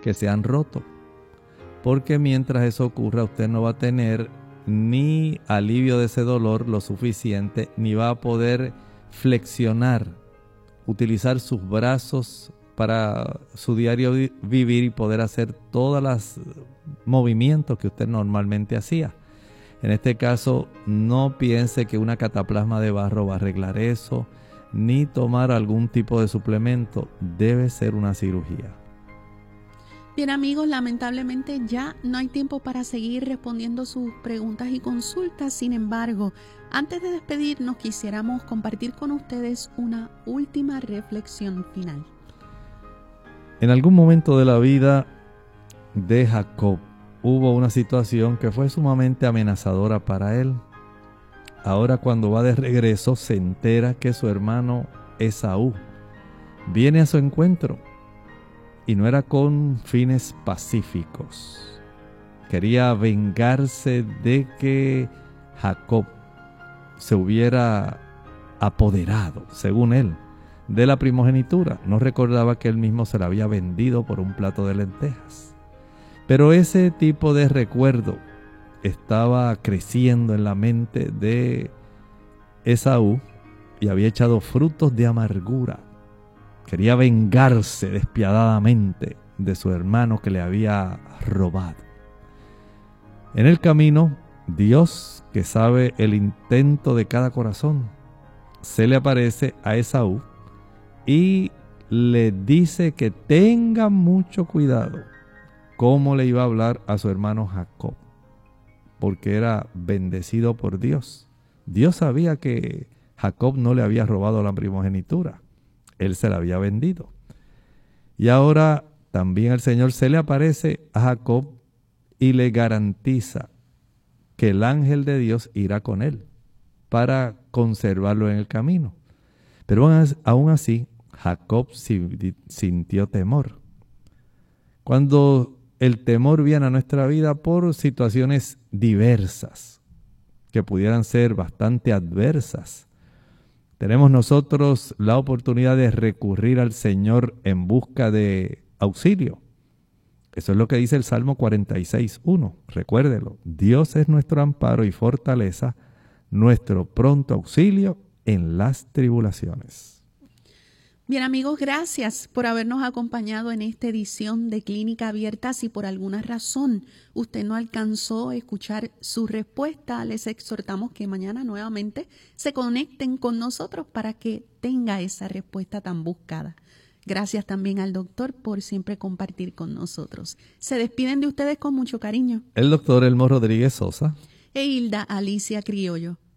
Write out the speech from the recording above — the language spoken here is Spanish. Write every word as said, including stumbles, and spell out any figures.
que se han roto. Porque mientras eso ocurra, usted no va a tener ni alivio de ese dolor lo suficiente, ni va a poder flexionar, utilizar sus brazos para su diario vivir y poder hacer todos los movimientos que usted normalmente hacía. En este caso, no piense que una cataplasma de barro va a arreglar eso, ni tomar algún tipo de suplemento. Debe ser una cirugía. Bien, amigos, lamentablemente ya no hay tiempo para seguir respondiendo sus preguntas y consultas. Sin embargo, antes de despedirnos, quisiéramos compartir con ustedes una última reflexión final. En algún momento de la vida de Jacob hubo una situación que fue sumamente amenazadora para él. Ahora, cuando va de regreso, se entera que su hermano Esaú viene a su encuentro. Y no era con fines pacíficos. Quería vengarse de que Jacob se hubiera apoderado, según él, de la primogenitura. No recordaba que él mismo se la había vendido por un plato de lentejas. Pero ese tipo de recuerdo estaba creciendo en la mente de Esaú y había echado frutos de amargura. Quería vengarse despiadadamente de su hermano que le había robado. En el camino, Dios, que sabe el intento de cada corazón, se le aparece a Esaú y le dice que tenga mucho cuidado cómo le iba a hablar a su hermano Jacob, porque era bendecido por Dios. Dios sabía que Jacob no le había robado la primogenitura. Él se la había vendido. Y ahora también el Señor se le aparece a Jacob y le garantiza que el ángel de Dios irá con él para conservarlo en el camino. Pero aún así, Jacob sintió temor. Cuando el temor viene a nuestra vida por situaciones diversas, que pudieran ser bastante adversas, tenemos nosotros la oportunidad de recurrir al Señor en busca de auxilio. Eso es lo que dice el Salmo cuarenta y seis, uno. Recuérdelo, Dios es nuestro amparo y fortaleza, nuestro pronto auxilio en las tribulaciones. Bien, amigos, gracias por habernos acompañado en esta edición de Clínica Abierta. Si por alguna razón usted no alcanzó a escuchar su respuesta, les exhortamos que mañana nuevamente se conecten con nosotros para que tenga esa respuesta tan buscada. Gracias también al doctor por siempre compartir con nosotros. Se despiden de ustedes con mucho cariño. El doctor Elmo Rodríguez Sosa e Hilda Alicia Criollo.